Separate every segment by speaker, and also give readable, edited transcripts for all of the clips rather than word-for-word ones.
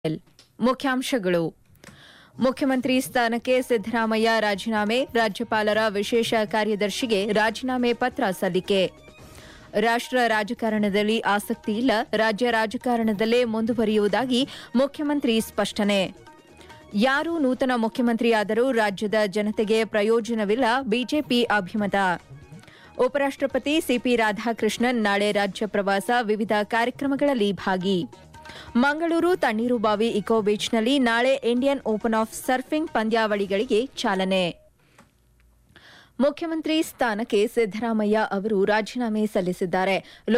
Speaker 1: ಮುಖ್ಯಾಂಶಗಳು. ಮುಖ್ಯಮಂತ್ರಿ ಸ್ಥಾನಕ್ಕೆ ಸಿದ್ದರಾಮಯ್ಯ ರಾಜೀನಾಮೆ, ರಾಜ್ಯಪಾಲರ ವಿಶೇಷ ಕಾರ್ಯದರ್ಶಿಗೆ ರಾಜೀನಾಮೆ ಪತ್ರ ಸಲ್ಲಿಕೆ. ರಾಷ್ಟ್ರ ರಾಜಕಾರಣದಲ್ಲಿ ಆಸಕ್ತಿ ಇಲ್ಲ, ರಾಜ್ಯ ರಾಜಕಾರಣದಲ್ಲೇ ಮುಂದುವರಿಯುವುದಾಗಿ ಮುಖ್ಯಮಂತ್ರಿ ಸ್ಪಷ್ಟನೆ. ಯಾರು ನೂತನ ಮುಖ್ಯಮಂತ್ರಿಯಾದರೂ ರಾಜ್ಯದ ಜನತೆಗೆ ಪ್ರಯೋಜನವಿಲ್ಲ, ಬಿಜೆಪಿ ಅಭಿಮತ. ಉಪರಾಷ್ಟ್ರಪತಿ ಸಿಪಿ ರಾಧಾಕೃಷ್ಣನ್ ನಾಳೆ ರಾಜ್ಯ ಪ್ರವಾಸ, ವಿವಿಧ ಕಾರ್ಯಕ್ರಮಗಳಲ್ಲಿ ಭಾಗಿ. ಮಂಗಳೂರು ತಣ್ಣೀರುಬಾವಿ ಇಕೋ ಬೀಚ್ನಲ್ಲಿ ನಾಳೆ ಇಂಡಿಯನ್ ಓಪನ್ ಆಫ್ ಸರ್ಫಿಂಗ್ ಪಂದ್ಯಾವಳಿಗಳಿಗೆ ಚಾಲನೆ. ಮುಖ್ಯಮಂತ್ರಿ ಸ್ಥಾನಕ್ಕೆ ಸಿದ್ದರಾಮಯ್ಯ ಅವರು ರಾಜೀನಾಮೆ ಸಲ್ಲಿಸಿದ್ದಾರೆ.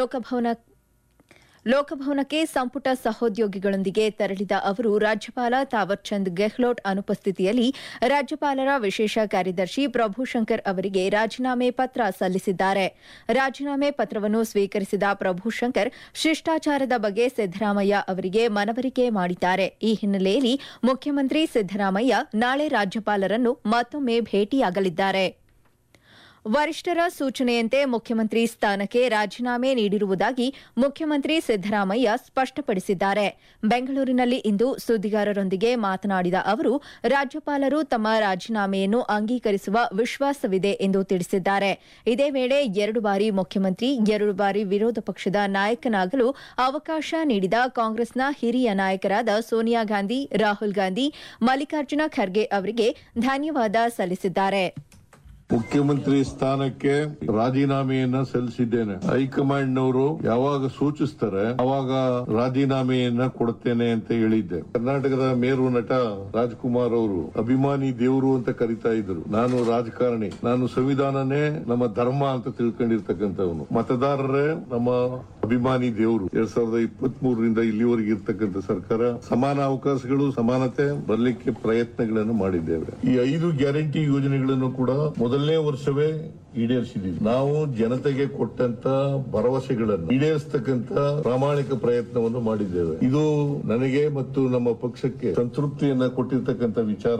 Speaker 1: ಲೋಕಭವನಕ್ಕೆ ಸಂಪುಟ ಸಹೋದ್ಯೋಗಿಗಳೊಂದಿಗೆ ತೆರಳಿದ ಅವರು ರಾಜ್ಯಪಾಲ ತಾವರ್ಚಂದ್ ಗೆಹ್ಲೋಟ್ ಅನುಪಸ್ಥಿತಿಯಲ್ಲಿ ರಾಜ್ಯಪಾಲರ ವಿಶೇಷ ಕಾರ್ಯದರ್ಶಿ ಪ್ರಭುಶಂಕರ್ ಅವರಿಗೆ ರಾಜೀನಾಮೆ ಪತ್ರ ಸಲ್ಲಿಸಿದ್ದಾರೆ. ರಾಜೀನಾಮೆ ಪತ್ರವನ್ನು ಸ್ವೀಕರಿಸಿದ ಪ್ರಭುಶಂಕರ್ ಶಿಷ್ಟಾಚಾರದ ಬಗ್ಗೆ ಸಿದ್ದರಾಮಯ್ಯ ಅವರಿಗೆ ಮನವರಿಕೆ ಮಾಡಿದ್ದಾರೆ. ಈ ಹಿನ್ನೆಲೆಯಲ್ಲಿ ಮುಖ್ಯಮಂತ್ರಿ ಸಿದ್ದರಾಮಯ್ಯ ನಾಳೆ ರಾಜ್ಯಪಾಲರನ್ನು ಮತ್ತೊಮ್ಮೆ ಭೇಟಿಯಾಗಲಿದ್ದಾರೆ. ವರಿಷ್ಠರ ಸೂಚನೆಯಂತೆ ಮುಖ್ಯಮಂತ್ರಿ ಸ್ಥಾನಕ್ಕೆ ರಾಜೀನಾಮೆ ನೀಡಿರುವುದಾಗಿ ಮುಖ್ಯಮಂತ್ರಿ ಸಿದ್ದರಾಮಯ್ಯ ಸ್ಪಷ್ಟಪಡಿಸಿದ್ದಾರೆ. ಬೆಂಗಳೂರಿನಲ್ಲಿ ಇಂದು ಸುದ್ದಿಗಾರರೊಂದಿಗೆ ಮಾತನಾಡಿದ ಅವರು, ರಾಜ್ಯಪಾಲರು ತಮ್ಮ ರಾಜೀನಾಮೆಯನ್ನು ಅಂಗೀಕರಿಸುವ ವಿಶ್ವಾಸವಿದೆ ಎಂದು ತಿಳಿಸಿದ್ದಾರೆ. ಇದೇ ವೇಳೆ 2 ಬಾರಿ ಮುಖ್ಯಮಂತ್ರಿ, 2 ಬಾರಿ ವಿರೋಧ ಪಕ್ಷದ ನಾಯಕನಾಗಲು ಅವಕಾಶ ನೀಡಿದ ಕಾಂಗ್ರೆಸ್ನ ಹಿರಿಯ ನಾಯಕರಾದ ಸೋನಿಯಾ ಗಾಂಧಿ, ರಾಹುಲ್ ಗಾಂಧಿ, ಮಲ್ಲಿಕಾರ್ಜುನ ಖರ್ಗೆ ಅವರಿಗೆ ಧನ್ಯವಾದ ಸಲ್ಲಿಸಿದ್ದಾರೆ.
Speaker 2: ಮುಖ್ಯಮಂತ್ರಿ ಸ್ಥಾನಕ್ಕೆ ರಾಜೀನಾಮೆಯನ್ನ ಸಲ್ಲಿಸಿದ್ದೇನೆ. ಹೈಕಮಾಂಡ್ನವರು ಯಾವಾಗ ಸೂಚಿಸ್ತಾರೆ ಅವಾಗ ರಾಜೀನಾಮೆಯನ್ನ ಕೊಡುತ್ತೇನೆ ಅಂತ ಹೇಳಿದ್ದೆ. ಕರ್ನಾಟಕದ ಮೇರು ನಟ ರಾಜ್ಕುಮಾರ್ ಅವರು ಅಭಿಮಾನಿ ದೇವರು ಅಂತ ಕರೀತಾ ಇದ್ರು. ನಾನು ರಾಜಕಾರಣಿ, ನಾನು ಸಂವಿಧಾನನೇ ನಮ್ಮ ಧರ್ಮ ಅಂತ ತಿಳ್ಕೊಂಡಿರ್ತಕ್ಕಂಥವನು. ಮತದಾರರೇ ನಮ್ಮ ಅಭಿಮಾನಿ ದೇವರು. 2023ರಿಂದ ಇಲ್ಲಿವರೆಗೆ ಇರ್ತಕ್ಕಂಥ ಸರ್ಕಾರ ಸಮಾನ ಅವಕಾಶಗಳು, ಸಮಾನತೆ ಬರಲಿಕ್ಕೆ ಪ್ರಯತ್ನಗಳನ್ನು ಮಾಡಿದ್ದೇವೆ. ಈ 5 ಗ್ಯಾರಂಟಿ ಯೋಜನೆಗಳನ್ನು ಕೂಡ ಮೊದಲನೇ ವರ್ಷವೇ ಈಡೇರಿಸಿದ್ದೀವಿ. ನಾವು ಜನತೆಗೆ ಕೊಟ್ಟಂತ ಭರವಸೆಗಳನ್ನು ಈಡೇರಿಸತಕ್ಕಂತ ಪ್ರಾಮಾಣಿಕ ಪ್ರಯತ್ನವನ್ನು ಮಾಡಿದ್ದೇವೆ. ಇದು ನನಗೆ ಮತ್ತು ನಮ್ಮ ಪಕ್ಷಕ್ಕೆ ಸಂತೃಪ್ತಿಯನ್ನ ಕೊಟ್ಟಿರ್ತಕ್ಕಂಥ ವಿಚಾರ.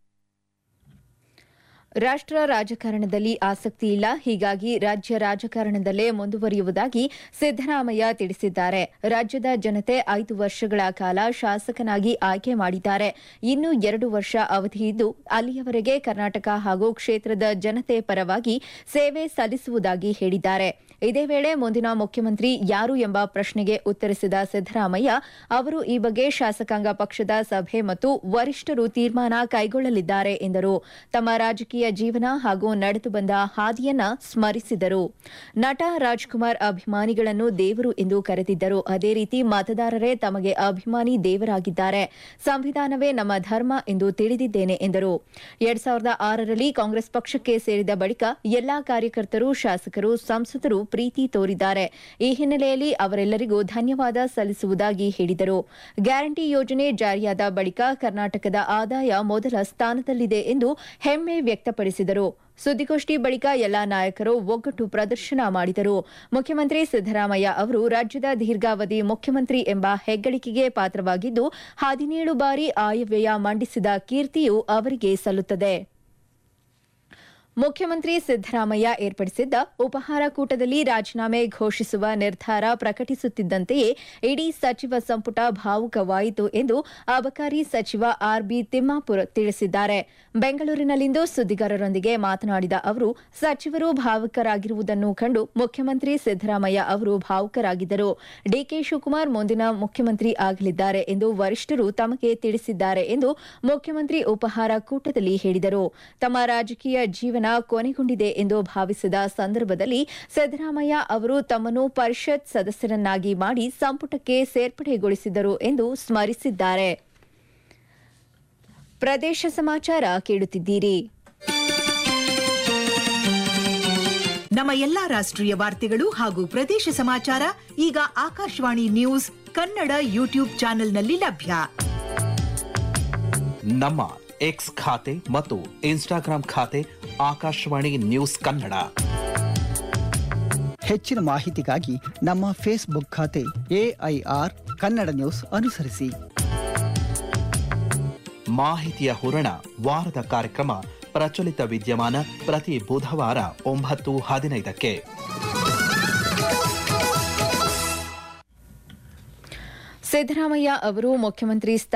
Speaker 1: ರಾಷ್ಟ್ರ ರಾಜಕಾರಣದಲ್ಲಿ ಆಸಕ್ತಿ ಇಲ್ಲ, ಹೀಗಾಗಿ ರಾಜ್ಯ ರಾಜಕಾರಣದಲ್ಲೇ ಮುಂದುವರಿಯುವುದಾಗಿ ಸಿದ್ದರಾಮಯ್ಯ ತಿಳಿಸಿದ್ದಾರೆ. ರಾಜ್ಯದ ಜನತೆ 5 ವರ್ಷಗಳ ಕಾಲ ಶಾಸಕನಾಗಿ ಆಯ್ಕೆ ಮಾಡಿದ್ದಾರೆ. ಇನ್ನು 2 ವರ್ಷ ಅವಧಿಯಿದ್ದು ಅಲ್ಲಿಯವರೆಗೆ ಕರ್ನಾಟಕ ಹಾಗೂ ಕ್ಷೇತ್ರದ ಜನತೆ ಪರವಾಗಿ ಸೇವೆ ಸಲ್ಲಿಸುವುದಾಗಿ ಹೇಳಿದ್ದಾರೆ. ಇದೇ ವೇಳೆ ಮುಂದಿನ ಮುಖ್ಯಮಂತ್ರಿ ಯಾರು ಎಂಬ ಪ್ರಶ್ನೆಗೆ ಉತ್ತರಿಸಿದ ಸಿದ್ದರಾಮಯ್ಯ ಅವರು ಈ ಬಗ್ಗೆ ಶಾಸಕಾಂಗ ಪಕ್ಷದ ಸಭೆ ಮತ್ತು ವರಿಷ್ಠರು ತೀರ್ಮಾನ ಕೈಗೊಳ್ಳಲಿದ್ದಾರೆ ಎಂದರು. ತಮ್ಮ ರಾಜಕೀಯ ಜೀವನ ಹಾಗೂ ನಡೆದು ಬಂದ ಹಾದಿಯನ್ನ ಸ್ಮರಿಸಿದರು. ನಟ ರಾಜ್ಕುಮಾರ್ ಅಭಿಮಾನಿಗಳನ್ನು ದೇವರು ಎಂದು ಕರೆದಿದ್ದರು. ಅದೇ ರೀತಿ ಮತದಾರರೇ ತಮಗೆ ಅಭಿಮಾನಿ ದೇವರಾಗಿದ್ದಾರೆ. ಸಂವಿಧಾನವೇ ನಮ್ಮ ಧರ್ಮ ಎಂದು ತಿಳಿದಿದ್ದೇನೆ ಎಂದರು. 2006ರಲ್ಲಿ ಕಾಂಗ್ರೆಸ್ ಪಕ್ಷಕ್ಕೆ ಸೇರಿದ ಬಳಿಕ ಎಲ್ಲಾ ಕಾರ್ಯಕರ್ತರು, ಶಾಸಕರು, ಸಂಸದರು ಪ್ರೀತಿ ತೋರಿದ್ದಾರೆ. ಈ ಹಿನ್ನೆಲೆಯಲ್ಲಿ ಅವರೆಲ್ಲರಿಗೂ ಧನ್ಯವಾದ ಸಲ್ಲಿಸುವುದಾಗಿ ಹೇಳಿದರು. ಗ್ಯಾರಂಟಿ ಯೋಜನೆ ಜಾರಿಯಾದ ಬಳಿಕ ಕರ್ನಾಟಕದ ಆದಾಯ ಮೊದಲ ಸ್ಥಾನದಲ್ಲಿದೆ ಎಂದು ಹೆಮ್ಮೆ ವ್ಯಕ್ತಪಡಿಸಿದರು. ಸುದ್ದಿಗೋಷ್ಠಿ ಬಳಿಕ ಎಲ್ಲಾ ನಾಯಕರು ಒಗ್ಗಟ್ಟು ಪ್ರದರ್ಶನ ಮಾಡಿದರು. ಮುಖ್ಯಮಂತ್ರಿ ಸಿದ್ದರಾಮಯ್ಯ ಅವರು ರಾಜ್ಯದ ದೀರ್ಘಾವಧಿ ಮುಖ್ಯಮಂತ್ರಿ ಎಂಬ ಹೆಗ್ಗಳಿಕೆಗೆ ಪಾತ್ರವಾಗಿದ್ದು 17 ಬಾರಿ ಆಯವ್ಯಯ ಮಂಡಿಸಿದ ಕೀರ್ತಿಯೂ ಅವರಿಗೆ ಸಲ್ಲುತ್ತದೆ. ಮುಖ್ಯಮಂತ್ರಿ ಸಿದ್ದರಾಮಯ್ಯ ಏರ್ಪಡಿಸಿದ್ದ ಉಪಹಾರ ಕೂಟದಲ್ಲಿ ರಾಜೀನಾಮೆ ಘೋಷಿಸುವ ನಿರ್ಧಾರ ಪ್ರಕಟಿಸುತ್ತಿದ್ದಂತೆಯೇ ಇಡೀ ಸಚಿವ ಸಂಪುಟ ಭಾವುಕವಾಯಿತು ಎಂದು ಅಬಕಾರಿ ಸಚಿವ ಆರ್ಬಿ ತಿಮ್ಮಾಪುರ್ ತಿಳಿಸಿದ್ದಾರೆ. ಬೆಂಗಳೂರಿನಲ್ಲಿಂದು ಸುದ್ದಿಗಾರರೊಂದಿಗೆ ಮಾತನಾಡಿದ ಅವರು, ಸಚಿವರು ಭಾವುಕರಾಗಿರುವುದನ್ನು ಕಂಡು ಮುಖ್ಯಮಂತ್ರಿ ಸಿದ್ದರಾಮಯ್ಯ ಅವರು ಭಾವುಕರಾಗಿದ್ದರು. ಡಿಕೆ ಶಿವಕುಮಾರ್ ಮುಂದಿನ ಮುಖ್ಯಮಂತ್ರಿ ಆಗಲಿದ್ದಾರೆ ಎಂದು ವರಿಷ್ಠರು ತಮಗೆ ತಿಳಿಸಿದ್ದಾರೆ ಎಂದು ಮುಖ್ಯಮಂತ್ರಿ ಉಪಹಾರ ಕೂಟದಲ್ಲಿ ಹೇಳಿದರು. ತಮ್ಮ ರಾಜಕೀಯ ಜೀವನ ಕೊನೆಗೊಂಡಿದೆ ಎಂದು ಭಾವಿಸಿದ ಸಂದರ್ಭದಲ್ಲಿ ಸಿದ್ದರಾಮಯ್ಯ ಅವರು ತಮ್ಮನ್ನು ಪರಿಷತ್ ಸದಸ್ಯರನ್ನಾಗಿ ಮಾಡಿ ಸಂಪುಟಕ್ಕೆ ಸೇರ್ಪಡೆಗೊಳಿಸಿದರು ಎಂದು ಸ್ಮರಿಸಿದ್ದಾರೆ. ಪ್ರದೇಶ ಸಮಾಚಾರ ಕೇಳುತ್ತಿದ್ದೀರಿ.
Speaker 3: ನಮ್ಮ ಎಲ್ಲಾ ರಾಷ್ಟ್ರೀಯ ವಾರ್ತೆಗಳು ಹಾಗೂ ಪ್ರದೇಶ ಸಮಾಚಾರ ಈಗ ಆಕಾಶವಾಣಿ ನ್ಯೂಸ್ ಕನ್ನಡ ಯೂಟ್ಯೂಬ್ ಚಾನೆಲ್ನಲ್ಲಿ ಲಭ್ಯ.
Speaker 4: ನಮ್ಮ ಎಕ್ಸ್ ಖಾತೆ ಮತ್ತು ಇನ್ಸ್ಟಾಗ್ರಾಂ ಖಾತೆ ಆಕಾಶವಾಣಿ ನ್ಯೂಸ್ ಕನ್ನಡ.
Speaker 5: ಹೆಚ್ಚಿನ ಮಾಹಿತಿಗಾಗಿ ನಮ್ಮ ಫೇಸ್ಬುಕ್ ಖಾತೆ AIR ಕನ್ನಡ ನ್ಯೂಸ್ ಅನುಸರಿಸಿ.
Speaker 4: ಮಾಹಿತಿಯ ಹೂರಣ ವಾರದ ಕಾರ್ಯಕ್ರಮ ಪ್ರಚಲಿತ ವಿದ್ಯಮಾನ ಪ್ರತಿ ಬುಧವಾರ 9:15ಕ್ಕೆ.
Speaker 1: ಸಿದ್ದರಾಮಯ್ಯ ಅವರು ಮುಖ್ಯಮಂತ್ರಿ